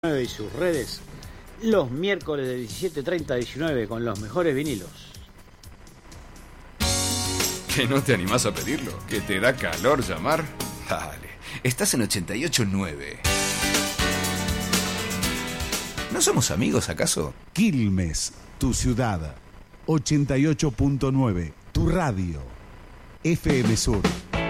y sus redes los miércoles de 17:30 a 19 con los mejores vinilos. ¿Que no te animás a pedirlo? ¿Que te da calor llamar? Dale, estás en 88.9. ¿No somos amigos acaso? Quilmes, tu ciudad. 88.9, tu radio. FM Sur.